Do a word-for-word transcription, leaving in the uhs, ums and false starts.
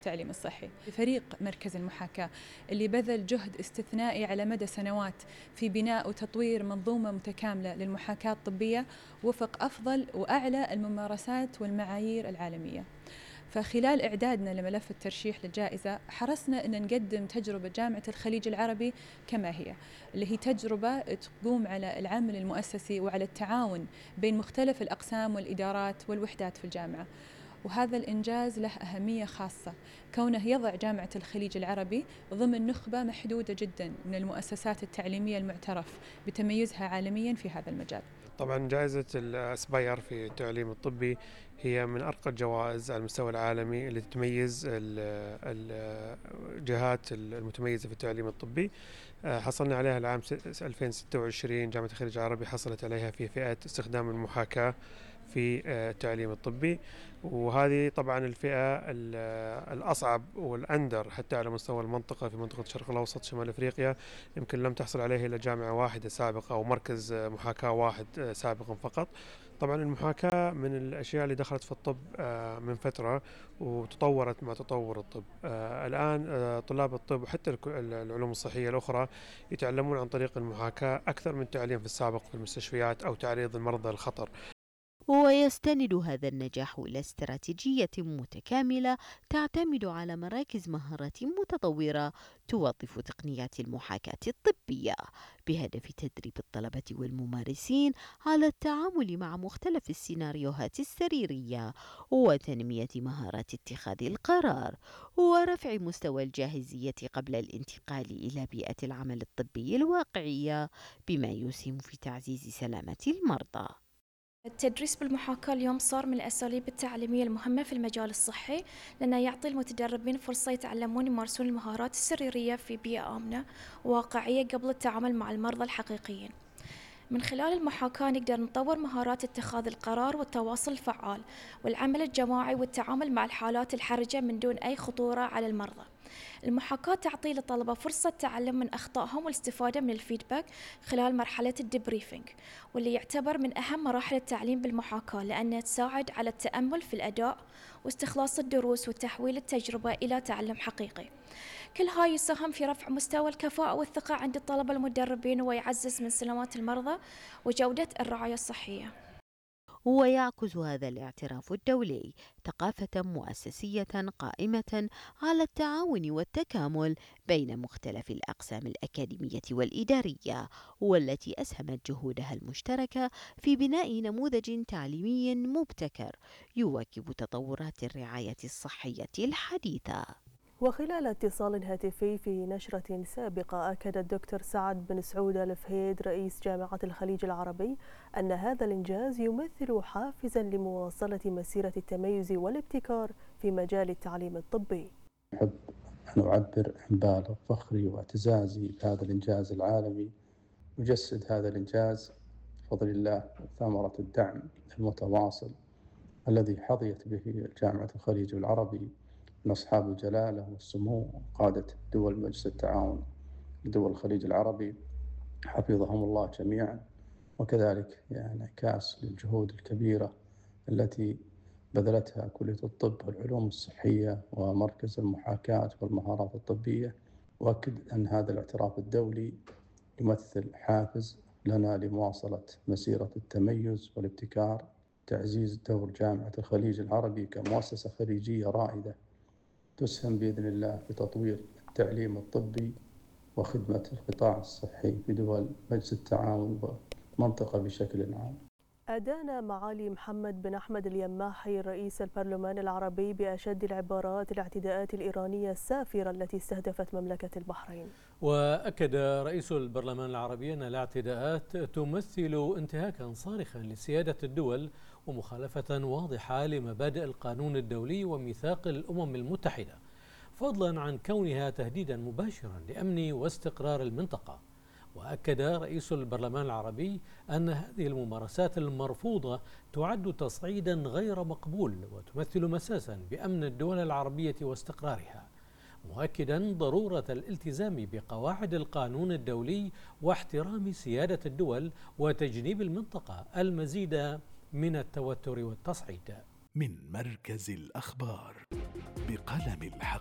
التعليم الصحي. فريق مركز المحاكاة اللي بذل جهد استثنائي على مدى سنوات في بناء وتطوير منظومة متكاملة للمحاكاة الطبية وفق أفضل وأعلى الممارسات والمعايير العالمية. فخلال إعدادنا لملف الترشيح للجائزة حرصنا أن نقدم تجربة جامعة الخليج العربي كما هي، اللي هي تجربة تقوم على العمل المؤسسي وعلى التعاون بين مختلف الأقسام والإدارات والوحدات في الجامعة. وهذا الإنجاز له أهمية خاصة كونه يضع جامعة الخليج العربي ضمن نخبة محدودة جدا من المؤسسات التعليمية المعترف بتميزها عالميا في هذا المجال. طبعا جائزة الأسباير في التعليم الطبي هي من أرقى الجوائز على المستوى العالمي اللي تميز الجهات المتميزة في التعليم الطبي. حصلنا عليها العام ألفين وستة وعشرين، جامعة الخليج العربي حصلت عليها في فئة استخدام المحاكاة في التعليم الطبي، وهذه طبعا الفئة الأصعب والأندر حتى على مستوى المنطقة في منطقة الشرق الأوسط شمال أفريقيا. يمكن لم تحصل عليه إلا جامعة واحدة سابقة أو مركز محاكاة واحد سابقا فقط. طبعا المحاكاة من الأشياء اللي دخلت في الطب من فترة وتطورت مع تطور الطب. الآن طلاب الطب وحتى العلوم الصحية الأخرى يتعلمون عن طريق المحاكاة أكثر من التعليم في السابق في المستشفيات أو تعريض المرضى للخطر. ويستند هذا النجاح إلى استراتيجية متكاملة تعتمد على مراكز مهارات متطورة توظف تقنيات المحاكاة الطبية بهدف تدريب الطلبة والممارسين على التعامل مع مختلف السيناريوهات السريرية وتنمية مهارات اتخاذ القرار ورفع مستوى الجاهزية قبل الانتقال إلى بيئة العمل الطبي الواقعية، بما يسهم في تعزيز سلامة المرضى. التدريس بالمحاكاة اليوم صار من الأساليب التعليمية المهمة في المجال الصحي، لأنه يعطي المتدربين فرصة يتعلمون يمارسون المهارات السريرية في بيئة آمنة وواقعية قبل التعامل مع المرضى الحقيقيين. من خلال المحاكاة نقدر نطور مهارات اتخاذ القرار والتواصل الفعال والعمل الجماعي والتعامل مع الحالات الحرجة من دون أي خطورة على المرضى. المحاكاة تعطي للطلبة فرصة تعلم من أخطائهم والاستفادة من الفيدباك خلال مرحلة الديبريفينج، واللي يعتبر من أهم مراحل التعليم بالمحاكاة لأنها تساعد على التأمل في الأداء واستخلاص الدروس وتحويل التجربة إلى تعلم حقيقي. كل هاي يساهم في رفع مستوى الكفاءة والثقة عند الطلبة المدربين ويعزز من سلامات المرضى وجودة الرعاية الصحية. ويعكس هذا الاعتراف الدولي ثقافة مؤسسية قائمة على التعاون والتكامل بين مختلف الأقسام الأكاديمية والإدارية، والتي أسهمت جهودها المشتركة في بناء نموذج تعليمي مبتكر يواكب تطورات الرعاية الصحية الحديثة. وخلال اتصال هاتفي في نشرة سابقة أكد الدكتور سعد بن سعود الفهيد رئيس جامعة الخليج العربي أن هذا الإنجاز يمثل حافزا لمواصلة مسيرة التميز والابتكار في مجال التعليم الطبي. أحب أن أعبر عن بالغ فخري واعتزازي بهذا الإنجاز العالمي، يجسد هذا الإنجاز بفضل الله ثمرة الدعم المتواصل الذي حظيت به جامعة الخليج العربي من أصحاب الجلالة والسمو قادة دول مجلس التعاون لدول الخليج العربي حفظهم الله جميعا، وكذلك يعني انعكاس للجهود الكبيرة التي بذلتها كلية الطب والعلوم الصحية ومركز المحاكاة والمهارات الطبية. وأكد أن هذا الاعتراف الدولي يمثل حافز لنا لمواصلة مسيرة التميز والابتكار، تعزيز دور جامعة الخليج العربي كمؤسسة خليجية رائدة تسهم بإذن الله في تطوير التعليم الطبي وخدمة القطاع الصحي في دول مجلس التعاون والمنطقة بشكل عام. أدان معالي محمد بن أحمد اليماحي رئيس البرلمان العربي بأشد العبارات الاعتداءات الإيرانية السافرة التي استهدفت مملكة البحرين. وأكد رئيس البرلمان العربي أن الاعتداءات تمثل انتهاكا صارخا لسيادة الدول ومخالفة واضحة لمبادئ القانون الدولي وميثاق الأمم المتحدة، فضلا عن كونها تهديدا مباشرا لأمن واستقرار المنطقة. وأكد رئيس البرلمان العربي أن هذه الممارسات المرفوضة تعد تصعيدا غير مقبول وتمثل مساسا بأمن الدول العربية واستقرارها، مؤكدا ضرورة الالتزام بقواعد القانون الدولي واحترام سيادة الدول وتجنيب المنطقة المزيد من التوتر والتصعيد. من مركز الأخبار. بقلم الحق.